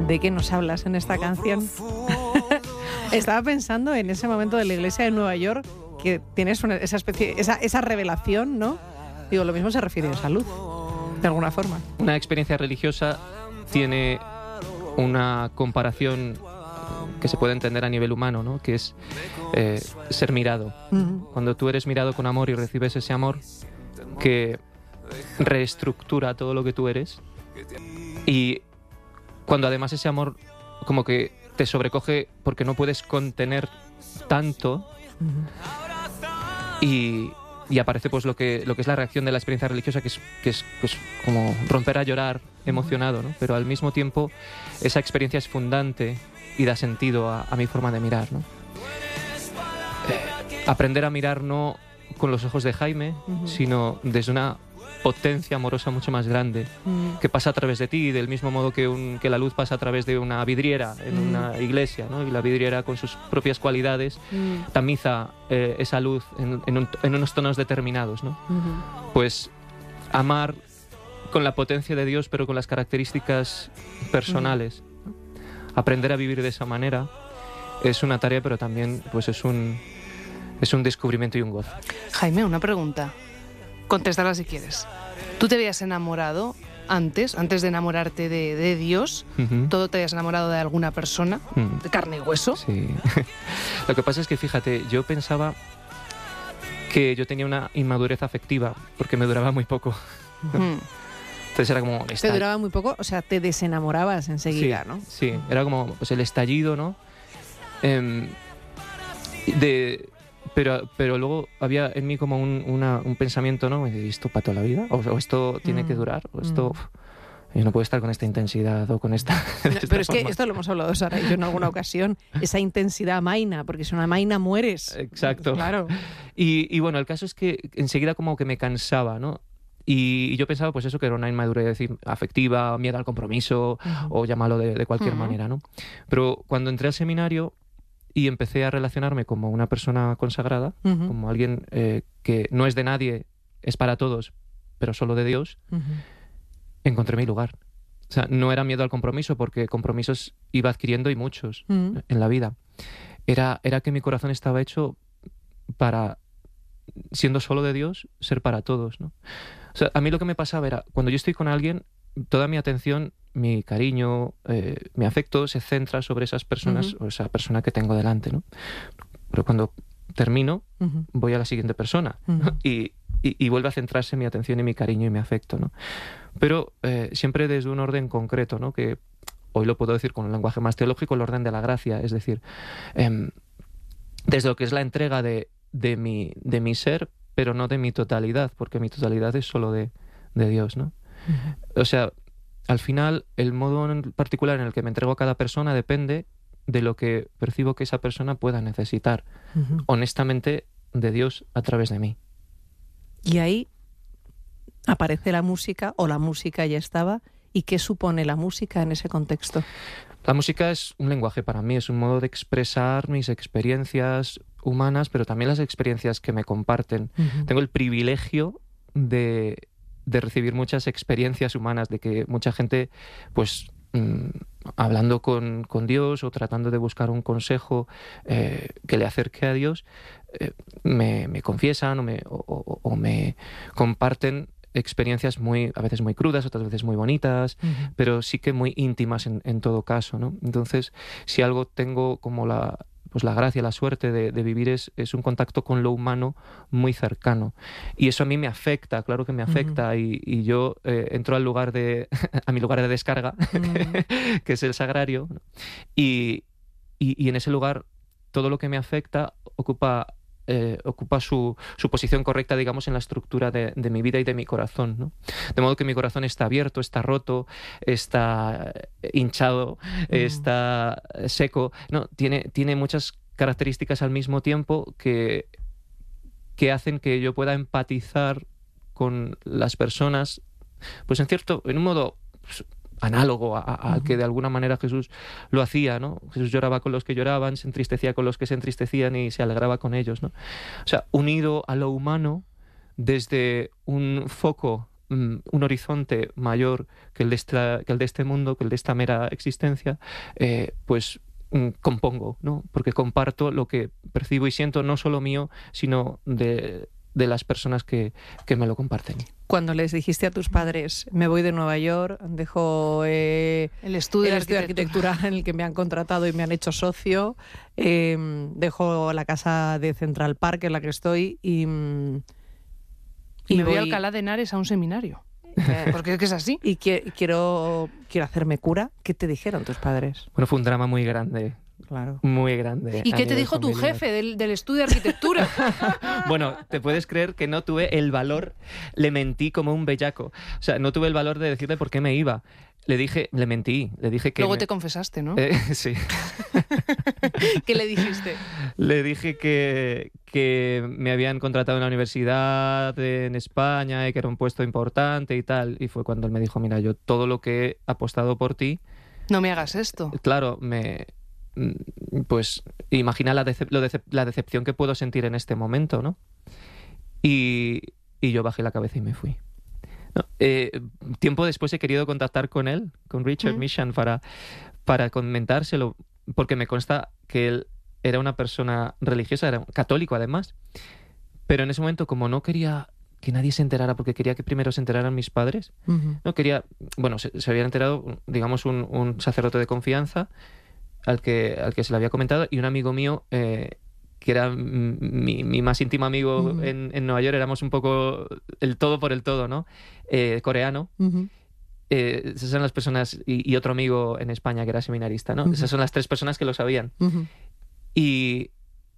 ¿de qué nos hablas en esta canción? Estaba pensando en ese momento de la iglesia de Nueva York, que tienes esa revelación, ¿no? Digo, lo mismo se refiere a salud, de alguna forma. Una experiencia religiosa tiene una comparación que se puede entender a nivel humano, ¿no? Que es ser mirado. Cuando tú eres mirado con amor y recibes ese amor que reestructura todo lo que tú eres, y cuando además ese amor como que te sobrecoge porque no puedes contener tanto, y aparece pues lo que es la reacción de la experiencia religiosa, que es pues, como romper a llorar emocionado, ¿no? Pero al mismo tiempo esa experiencia es fundante y da sentido a mi forma de mirar, ¿no? Aprender a mirar no con los ojos de Jaime, sino desde una potencia amorosa mucho más grande, que pasa a través de ti, del mismo modo que la luz pasa a través de una vidriera en una iglesia, ¿no? Y la vidriera, con sus propias cualidades, tamiza esa luz en unos tonos determinados, ¿no? Pues amar con la potencia de Dios, pero con las características personales. Aprender a vivir de esa manera es una tarea, pero también pues es un descubrimiento y un gozo. Jaime, una pregunta. Contéstala si quieres. ¿Tú te habías enamorado antes de enamorarte de Dios? ¿Todo te habías enamorado de alguna persona? ¿De carne y hueso? Sí. Lo que pasa es que, fíjate, yo pensaba que yo tenía una inmadurez afectiva porque me duraba muy poco. Entonces era como... ¿Te duraba muy poco? O sea, te desenamorabas enseguida, sí, ¿no? Sí, era como pues, el estallido, ¿no? Pero luego había en mí como un pensamiento, ¿no? ¿Esto para toda la vida? ¿O esto tiene que durar? ¿O esto...? Yo no puedo estar con esta intensidad o con esta... Pero es que esto lo hemos hablado Sara y yo en alguna ocasión, esa intensidad amaina, porque si una amaina mueres. Exacto. Claro. Y bueno, el caso es que enseguida como que me cansaba, ¿no? Y yo pensaba pues eso, que era una inmadurez afectiva, miedo al compromiso, o llamarlo de cualquier manera, ¿no? Pero cuando entré al seminario y empecé a relacionarme como una persona consagrada, como alguien que no es de nadie, es para todos, pero solo de Dios, encontré mi lugar. O sea, no era miedo al compromiso, porque compromisos iba adquiriendo y muchos en la vida. Era que mi corazón estaba hecho para, siendo solo de Dios, ser para todos, ¿no? O sea, a mí lo que me pasaba era, cuando yo estoy con alguien, toda mi atención, mi cariño, mi afecto se centra sobre esas personas o esa persona que tengo delante, ¿no? Pero cuando termino, voy a la siguiente persona y vuelve a centrarse mi atención y mi cariño y mi afecto, ¿no? Pero siempre desde un orden concreto, ¿no? Que hoy lo puedo decir con un lenguaje más teológico, el orden de la gracia, es decir, desde lo que es la entrega de mi ser, pero no de mi totalidad, porque mi totalidad es solo de Dios, ¿no? O sea, al final, el modo en particular en el que me entrego a cada persona depende de lo que percibo que esa persona pueda necesitar, honestamente, de Dios a través de mí. Y ahí aparece la música, o la música ya estaba, ¿y qué supone la música en ese contexto? La música es un lenguaje para mí, es un modo de expresar mis experiencias humanas, pero también las experiencias que me comparten. Tengo el privilegio de recibir muchas experiencias humanas, de que mucha gente, pues, hablando con Dios o tratando de buscar un consejo que le acerque a Dios, me confiesan o me comparten experiencias a veces muy crudas, otras veces muy bonitas, pero sí que muy íntimas en todo caso, ¿no? Entonces, si algo tengo como la gracia, la suerte de vivir es un contacto con lo humano muy cercano. Y eso a mí me afecta, claro que me afecta, y yo entro a mi lugar de descarga, que es el sagrario, ¿no? Y en ese lugar todo lo que me afecta ocupa su posición correcta, digamos, en la estructura de mi vida y de mi corazón, ¿no? De modo que mi corazón está abierto, está roto, está hinchado, está seco, ¿no? Tiene muchas características al mismo tiempo que hacen que yo pueda empatizar con las personas, pues en un modo análogo al que de alguna manera Jesús lo hacía, ¿no? Jesús lloraba con los que lloraban, se entristecía con los que se entristecían y se alegraba con ellos, ¿no? O sea, unido a lo humano desde un foco un horizonte mayor que el de este mundo, que el de esta mera existencia, pues compongo, ¿no? Porque comparto lo que percibo y siento, no solo mío, sino de las personas que me lo comparten. Cuando les dijiste a tus padres, me voy de Nueva York, dejo el estudio de arquitectura en el que me han contratado y me han hecho socio, dejo la casa de Central Park en la que estoy y me voy a Alcalá de Henares a un seminario. Porque es que es así. Y quiero hacerme cura. ¿Qué te dijeron tus padres? Bueno, fue un drama muy grande. Claro. Muy grande. ¿Y qué te dijo tu jefe del estudio de arquitectura? Bueno, te puedes creer que no tuve el valor, le mentí como un bellaco. O sea, no tuve el valor de decirle por qué me iba. Le mentí, le dije que... Luego te confesaste, ¿no? Sí. ¿Qué le dijiste? Le dije que me habían contratado en la universidad en España y que era un puesto importante y tal. Y fue cuando él me dijo, mira, yo todo lo que he apostado por ti... No me hagas esto. Claro, pues imagina la decepción que puedo sentir en este momento, ¿no? Y yo bajé la cabeza y me fui. No, tiempo después he querido contactar con él, con Richard Measham, para comentárselo, porque me consta que él era una persona religiosa, era católico además, pero en ese momento, como no quería que nadie se enterara, porque quería que primero se enteraran mis padres, no quería, bueno, se había enterado, digamos, un sacerdote de confianza al que se le había comentado, y un amigo mío que era mi más íntimo amigo en Nueva York, éramos un poco el todo por el todo, ¿no? Coreano. Esas son las personas, y otro amigo en España que era seminarista, ¿no? Esas son las tres personas que lo sabían. Y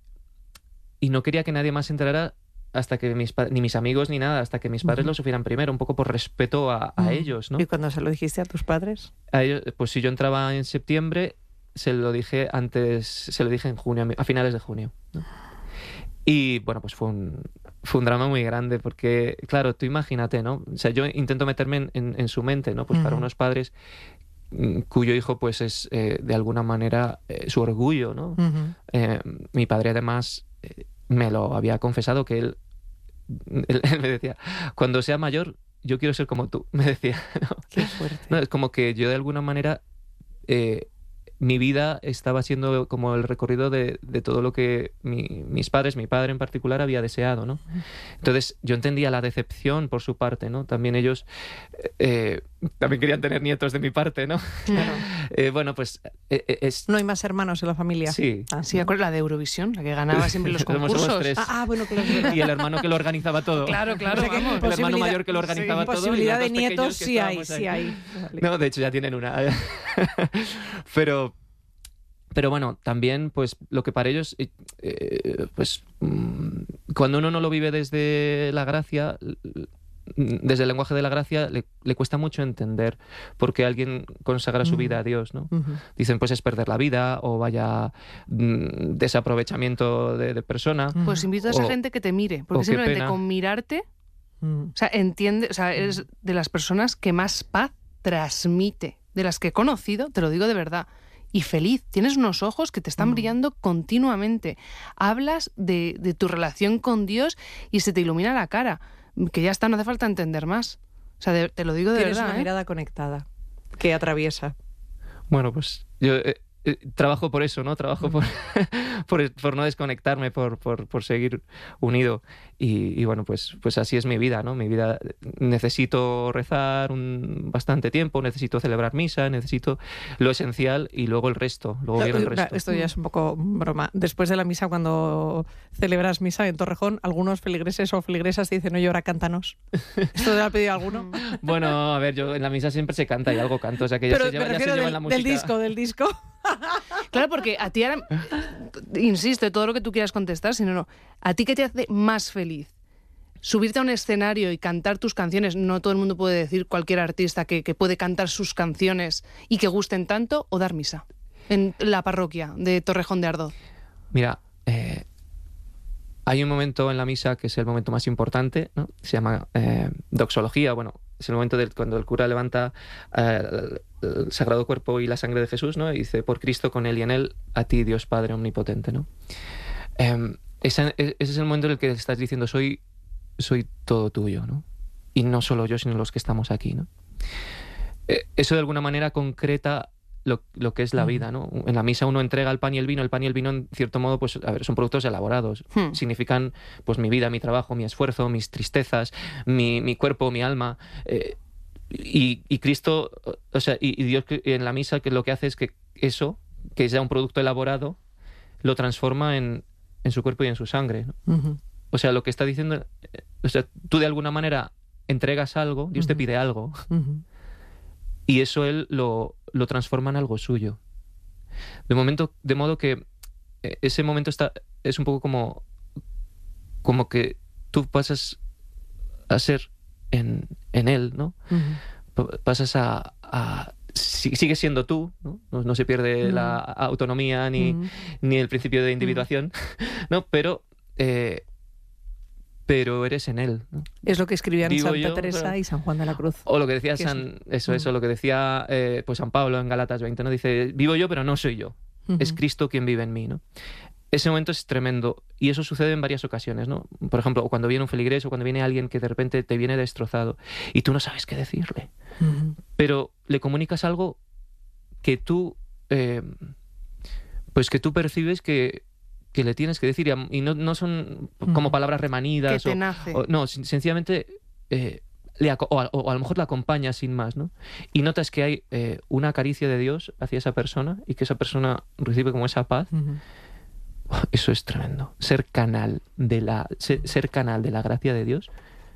no quería que nadie más se enterara hasta que ni mis amigos ni nada, hasta que mis padres lo supieran primero, un poco por respeto a ellos, ¿no? ¿Y cuando se lo dijiste a tus padres? A ellos, pues si yo entraba en septiembre, se lo dije en junio, a finales de junio, ¿no? Y bueno, pues fue un drama muy grande, porque claro, tú imagínate, ¿no? O sea, yo intento meterme en su mente, ¿no? Pues para unos padres cuyo hijo pues es de alguna manera su orgullo, ¿no? Mi padre además me lo había confesado, que él me decía, cuando sea mayor yo quiero ser como tú, me decía, ¿no? Qué fuerte. No, es como que yo de alguna manera mi vida estaba siendo como el recorrido de todo lo que mis padres, mi padre en particular, había deseado, ¿no? Entonces yo entendía la decepción por su parte, ¿no? También ellos también querían tener nietos de mi parte, ¿no? Claro. Bueno, pues ¿No hay más hermanos en la familia? Sí. Sí, acuerdas la de Eurovisión, la que ganaba siempre los concursos. Somos tres. Bueno, claro. Y el hermano que lo organizaba todo. Claro, vamos. El hermano mayor que lo organizaba todo. Posibilidad de nietos sí hay. Vale. No, de hecho ya tienen una. Pero bueno, también pues lo que para ellos, pues cuando uno no lo vive desde la gracia, desde el lenguaje de la gracia, le cuesta mucho entender por qué alguien consagra su vida a Dios, ¿no? Dicen, pues es perder la vida, o vaya desaprovechamiento de persona. Pues invito a esa gente que te mire, porque simplemente con mirarte, o sea, entiende, o sea, eres de las personas que más paz transmite, de las que he conocido, te lo digo de verdad. Y feliz, tienes unos ojos que te están brillando continuamente. Hablas de tu relación con Dios y se te ilumina la cara. Que ya está, no hace falta entender más. O sea, te lo digo de verdad. Tienes una mirada conectada que atraviesa. Bueno, pues yo trabajo por eso, ¿no? Trabajo por no desconectarme, por seguir unido. Y bueno, pues así es mi vida, ¿no? Mi vida, necesito rezar bastante tiempo, necesito celebrar misa, necesito lo esencial y luego el resto, luego viene el resto. Esto ya es un poco broma. Después de la misa, cuando celebras misa en Torrejón, algunos feligreses o feligresas te dicen, oye, ahora cántanos. ¿Esto te lo ha pedido alguno? Bueno, a ver, yo en la misa siempre se canta y algo canto, o sea que ya se lleva la música. Del disco. Claro, porque a ti ahora, insisto, todo lo que tú quieras contestar, sino no, ¿a ti qué te hace más feliz? Subirte a un escenario y cantar tus canciones. No todo el mundo puede decir, cualquier artista que puede cantar sus canciones y que gusten tanto, o dar misa en la parroquia de Torrejón de Ardoz. Mira, hay un momento en la misa que es el momento más importante, ¿no? Se llama doxología. Bueno, es el momento cuando el cura levanta el sagrado cuerpo y la sangre de Jesús, ¿no? Y dice, por Cristo, con él y en él, a ti, Dios Padre omnipotente, ¿no? Ese es el momento en el que estás diciendo, soy todo tuyo, ¿no? y no solo yo, sino los que estamos aquí, ¿no? Eso de alguna manera concreta lo que es la vida, ¿no? En la misa uno entrega el pan y el vino. El pan y el vino, en cierto modo, pues, a ver, son productos elaborados. Significan, pues, mi vida, mi trabajo, mi esfuerzo, mis tristezas, mi cuerpo, mi alma. Y Cristo, o sea, y Dios en la misa, que lo que hace es que eso, que es ya un producto elaborado, lo transforma en su cuerpo y en su sangre, ¿no? O sea, lo que está diciendo, o sea, tú de alguna manera entregas algo, Dios te pide algo, y eso Él lo transforma en algo suyo. De modo que ese momento es un poco como que tú pasas a ser en Él, ¿no? Pasas sigue siendo tú, ¿no? No se pierde la autonomía ni el principio de individuación, ¿no? Pero eres en Él, ¿no? Es lo que escribían Santa Teresa y San Juan de la Cruz. O lo que decía lo que decía pues San Pablo en Gálatas 20, ¿no? Dice, vivo yo, pero no soy yo. Es Cristo quien vive en mí, ¿no? Ese momento es tremendo y eso sucede en varias ocasiones, ¿no? Por ejemplo, cuando viene un feligrés o cuando viene alguien que de repente te viene destrozado y tú no sabes qué decirle, pero le comunicas algo que tú pues que tú percibes que le tienes que decir y no son como palabras remanidas que te nace. no, sencillamente o a lo mejor la acompañas sin más, ¿no? Y notas que hay una caricia de Dios hacia esa persona y que esa persona recibe como esa paz. Eso es tremendo. Ser canal de la gracia de Dios,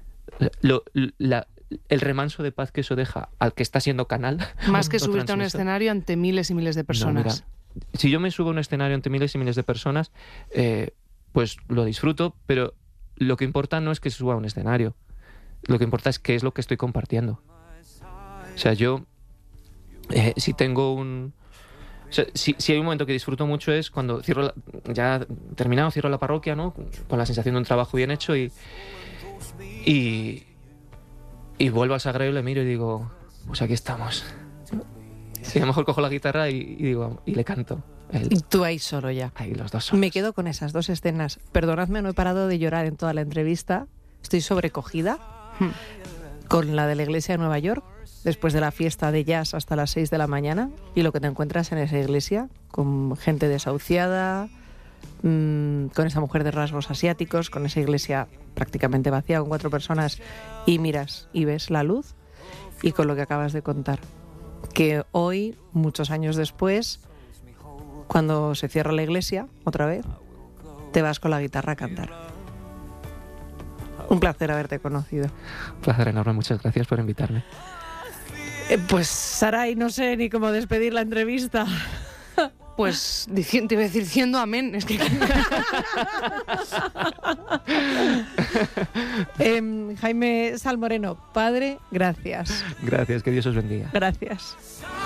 el remanso de paz que eso deja al que está siendo canal. Más que subirte a un escenario ante miles y miles de personas. No, mira, si yo me subo a un escenario ante miles y miles de personas, pues lo disfruto, pero lo que importa no es que se suba a un escenario. Lo que importa es qué es lo que estoy compartiendo. O sea, yo, si tengo un... O sea, si hay un momento que disfruto mucho es cuando cierro la parroquia, ¿no? Con la sensación de un trabajo bien hecho y vuelvo al sagrario, le miro y digo, pues aquí estamos. Y a lo mejor cojo la guitarra y le canto. Y tú ahí solo ya. Ahí los dos solos. Me quedo con esas dos escenas. Perdonadme, no he parado de llorar en toda la entrevista. Estoy sobrecogida con la de la iglesia de Nueva York, después de la fiesta de jazz hasta las 6 de la mañana, y lo que te encuentras en esa iglesia, con gente desahuciada, con esa mujer de rasgos asiáticos, con esa iglesia prácticamente vacía, con 4 personas, y miras y ves la luz, y con lo que acabas de contar. Que hoy, muchos años después, cuando se cierra la iglesia, otra vez, te vas con la guitarra a cantar. Un placer haberte conocido. Un placer enorme, muchas gracias por invitarme. Pues, Saray, no sé ni cómo despedir la entrevista. Pues te iba a decir diciendo amén. Es que... Jaime Salmoreno, padre, gracias. Gracias, que Dios os bendiga. Gracias.